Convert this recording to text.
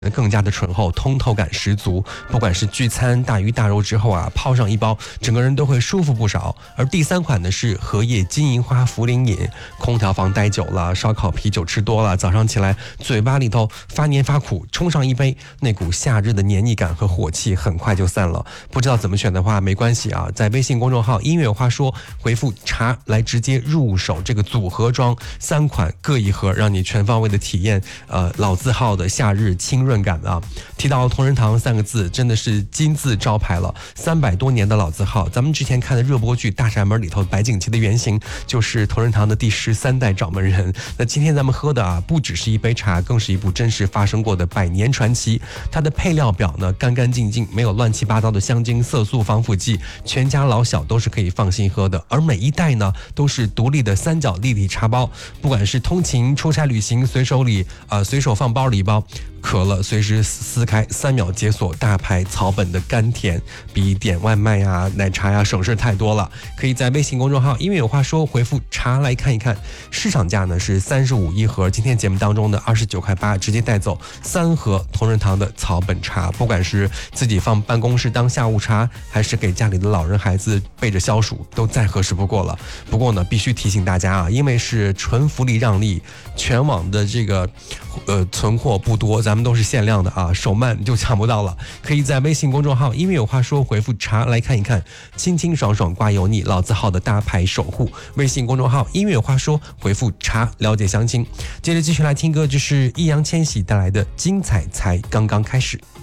更加的醇厚，通透感十足。不管是聚餐大鱼大肉之后啊，泡上一包，整个人都会舒服不少。而第3款呢是荷叶金银花茯苓饮，空调房待久了，烧烤啤酒吃多了，早上起来嘴巴里头发黏发苦，冲上一杯，那股夏日的黏腻感和火气很快就散了。不知道怎么选的话没关系啊，在微信公众号音乐有话说回复茶来直接入手这个组合装，3款各一盒，让你全方位的体验老字号的夏日清润感啊。提到同仁堂3个字，真的是金字招牌了，300多年的老字号。咱们之前看的热播剧《大宅门》里头，白景琦的原型就是同仁堂的第13代掌门人。那今天咱们喝的啊，不只是一杯茶，更是一部真实发生过的百年传奇。它的配料表呢，干干净净，没有乱七八糟的香精、色素、防腐剂，全家老小都是可以放心喝的。而每一袋呢，都是独立的3角立体茶包，不管是通勤、出差、旅行，随手放包里一包。渴了随时撕开，3秒解锁，大牌草本的甘甜，比点外卖呀、奶茶呀省事太多了。可以在微信公众号音乐有话说回复茶来看一看，市场价呢是35一盒，今天节目当中的29块8，直接带走3盒同仁堂的草本茶，不管是自己放办公室当下午茶，还是给家里的老人孩子备着消暑，都再合适不过了。不过呢，必须提醒大家啊，因为是纯福利让利，全网的这个存货不多，咱们都是限量的啊，手慢就抢不到了。可以在微信公众号音乐有话说回复茶来看一看，清清爽爽挂油腻，老字号的大牌守护。微信公众号音乐有话说回复茶了解详情。接着继续来听歌，这是易烊千玺带来的精彩才刚刚开始。